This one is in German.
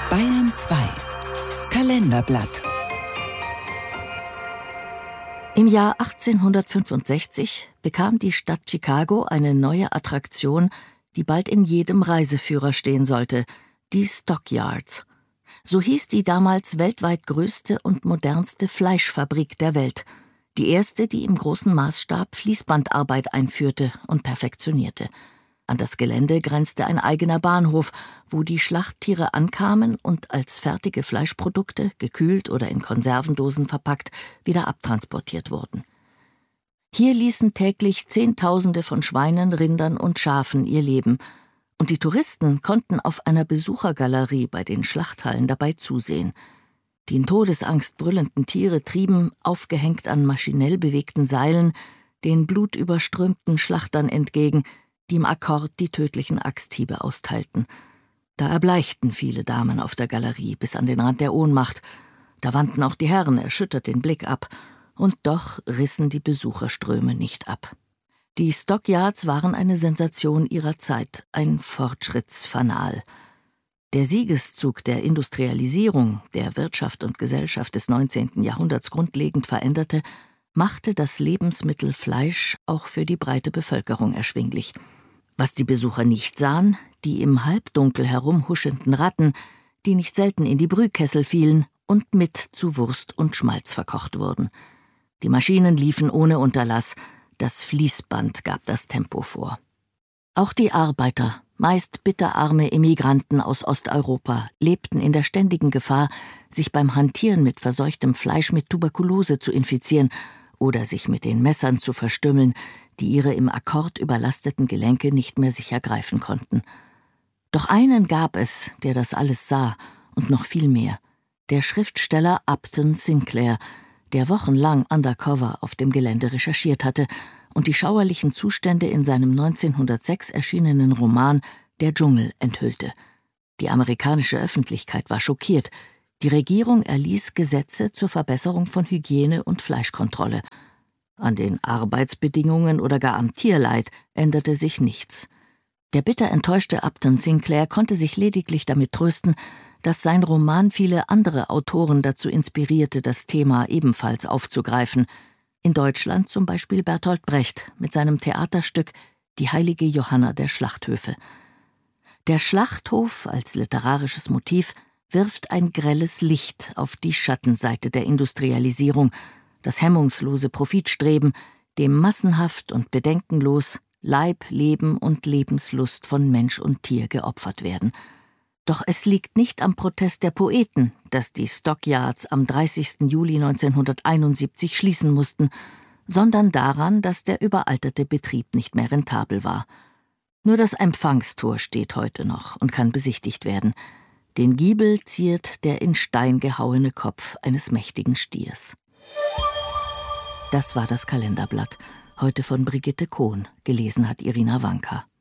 Bayern 2 Kalenderblatt. Im Jahr 1865 bekam die Stadt Chicago eine neue Attraktion, die bald in jedem Reiseführer stehen sollte: die Stockyards. So hieß die damals weltweit größte und modernste Fleischfabrik der Welt, die erste, die im großen Maßstab Fließbandarbeit einführte und perfektionierte. An das Gelände grenzte ein eigener Bahnhof, wo die Schlachttiere ankamen und als fertige Fleischprodukte, gekühlt oder in Konservendosen verpackt, wieder abtransportiert wurden. Hier ließen täglich Zehntausende von Schweinen, Rindern und Schafen ihr Leben, und die Touristen konnten auf einer Besuchergalerie bei den Schlachthallen dabei zusehen. Die in Todesangst brüllenden Tiere trieben, aufgehängt an maschinell bewegten Seilen, den blutüberströmten Schlachtern entgegen, die im Akkord die tödlichen Axthiebe austeilten. Da erbleichten viele Damen auf der Galerie bis an den Rand der Ohnmacht. Da wandten auch die Herren erschüttert den Blick ab. Und doch rissen die Besucherströme nicht ab. Die Stockyards waren eine Sensation ihrer Zeit, ein Fortschrittsfanal. Der Siegeszug der Industrialisierung, der Wirtschaft und Gesellschaft des 19. Jahrhunderts grundlegend veränderte, machte das Lebensmittel Fleisch auch für die breite Bevölkerung erschwinglich. Was die Besucher nicht sahen: die im Halbdunkel herumhuschenden Ratten, die nicht selten in die Brühkessel fielen und mit zu Wurst und Schmalz verkocht wurden. Die Maschinen liefen ohne Unterlass, das Fließband gab das Tempo vor. Auch die Arbeiter, meist bitterarme Emigranten aus Osteuropa, lebten in der ständigen Gefahr, sich beim Hantieren mit verseuchtem Fleisch mit Tuberkulose zu infizieren oder sich mit den Messern zu verstümmeln, die ihre im Akkord überlasteten Gelenke nicht mehr sicher greifen konnten. Doch einen gab es, der das alles sah, und noch viel mehr: der Schriftsteller Upton Sinclair, der wochenlang undercover auf dem Gelände recherchiert hatte und die schauerlichen Zustände in seinem 1906 erschienenen Roman »Der Dschungel« enthüllte. Die amerikanische Öffentlichkeit war schockiert. Die Regierung erließ Gesetze zur Verbesserung von Hygiene und Fleischkontrolle. An den Arbeitsbedingungen oder gar am Tierleid änderte sich nichts. Der bitter enttäuschte Upton Sinclair konnte sich lediglich damit trösten, dass sein Roman viele andere Autoren dazu inspirierte, das Thema ebenfalls aufzugreifen. In Deutschland zum Beispiel Bertolt Brecht mit seinem Theaterstück »Die heilige Johanna der Schlachthöfe«. Der Schlachthof als literarisches Motiv wirft ein grelles Licht auf die Schattenseite der Industrialisierung, das hemmungslose Profitstreben, dem massenhaft und bedenkenlos Leib, Leben und Lebenslust von Mensch und Tier geopfert werden. Doch es liegt nicht am Protest der Poeten, dass die Stockyards am 30. Juli 1971 schließen mussten, sondern daran, dass der überalterte Betrieb nicht mehr rentabel war. Nur das Empfangstor steht heute noch und kann besichtigt werden. Den Giebel ziert der in Stein gehauene Kopf eines mächtigen Stiers. Das war das Kalenderblatt, heute von Brigitte Kohn, gelesen hat Irina Wanka.